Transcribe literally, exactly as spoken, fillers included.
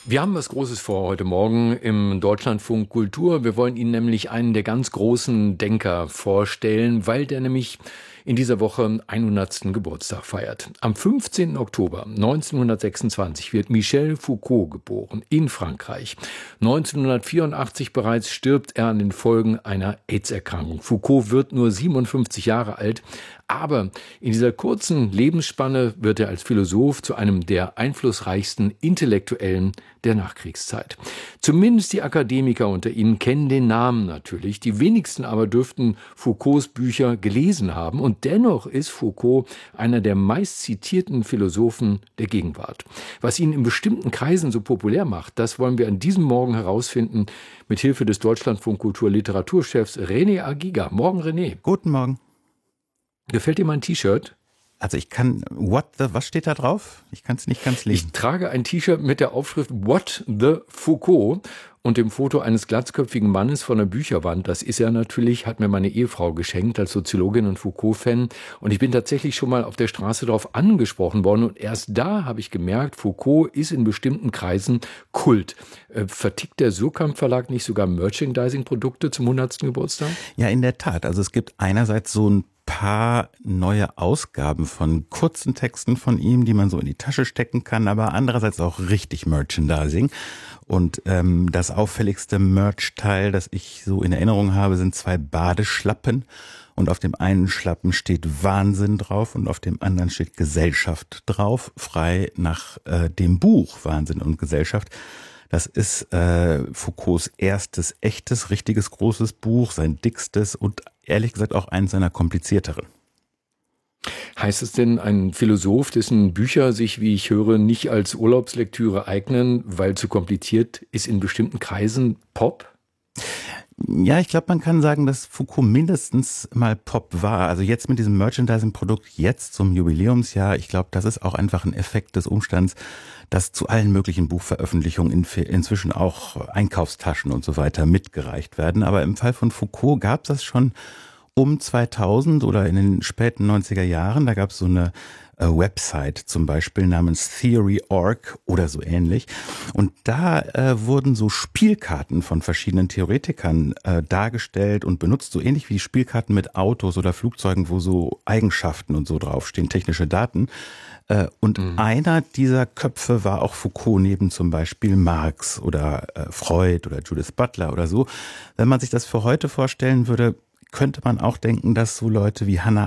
Wir haben was Großes vor heute Morgen im Deutschlandfunk Kultur. Wir wollen Ihnen nämlich einen der ganz großen Denker vorstellen, weil der nämlich in dieser Woche hundertsten Geburtstag feiert. Am fünfzehnten Oktober neunzehnhundertsechsundzwanzig wird Michel Foucault geboren in Frankreich. neunzehnhundertvierundachtzig bereits stirbt er an den Folgen einer AIDS-Erkrankung. Foucault wird nur siebenundfünfzig Jahre alt, aber in dieser kurzen Lebensspanne wird er als Philosoph zu einem der einflussreichsten Intellektuellen der Nachkriegszeit. Zumindest die Akademiker unter Ihnen kennen den Namen natürlich. Die wenigsten aber dürften Foucaults Bücher gelesen haben. Und dennoch ist Foucault einer der meistzitierten Philosophen der Gegenwart. Was ihn in bestimmten Kreisen so populär macht, das wollen wir an diesem Morgen herausfinden, mit Hilfe des Deutschlandfunk Kultur Literaturchefs René Agiga. Morgen, René. Guten Morgen. Gefällt dir mein T-Shirt? Also ich kann, what the, was steht da drauf? Ich kann es nicht ganz lesen. Ich trage ein T-Shirt mit der Aufschrift What the Foucault und dem Foto eines glatzköpfigen Mannes von der Bücherwand. Das ist ja natürlich, hat mir meine Ehefrau geschenkt als Soziologin und Foucault-Fan. Und ich bin tatsächlich schon mal auf der Straße darauf angesprochen worden. Und erst da habe ich gemerkt, Foucault ist in bestimmten Kreisen Kult. Äh, vertickt der Surkamp Verlag nicht sogar Merchandising-Produkte zum hundertsten Geburtstag? Ja, in der Tat. Also es gibt einerseits so ein paar neue Ausgaben von kurzen Texten von ihm, die man so in die Tasche stecken kann, aber andererseits auch richtig Merchandising. Und ähm, das auffälligste Merch-Teil, das ich so in Erinnerung habe, sind zwei Badeschlappen. Und auf dem einen Schlappen steht Wahnsinn drauf und auf dem anderen steht Gesellschaft drauf, frei nach äh, dem Buch Wahnsinn und Gesellschaft. Das ist äh, Foucaults erstes, echtes, richtiges, großes Buch, sein dickstes und ehrlich gesagt auch eins seiner komplizierteren. Heißt es denn, ein Philosoph, dessen Bücher sich, wie ich höre, nicht als Urlaubslektüre eignen, weil zu kompliziert, ist in bestimmten Kreisen Pop? Ja, ich glaube, man kann sagen, dass Foucault mindestens mal Pop war. Also jetzt mit diesem Merchandising-Produkt, jetzt zum Jubiläumsjahr, ich glaube, das ist auch einfach ein Effekt des Umstands, dass zu allen möglichen Buchveröffentlichungen in, inzwischen auch Einkaufstaschen und so weiter mitgereicht werden. Aber im Fall von Foucault gab es das schon um zweitausend oder in den späten neunziger Jahren. Da gab es so eine äh, Website zum Beispiel namens Theory Punkt org oder so ähnlich. Und da äh, wurden so Spielkarten von verschiedenen Theoretikern äh, dargestellt und benutzt, so ähnlich wie Spielkarten mit Autos oder Flugzeugen, wo so Eigenschaften und so draufstehen, technische Daten. Äh, und mhm. einer dieser Köpfe war auch Foucault, neben zum Beispiel Marx oder äh, Freud oder Judith Butler oder so. Wenn man sich das für heute vorstellen würde, könnte man auch denken, dass so Leute wie Hannah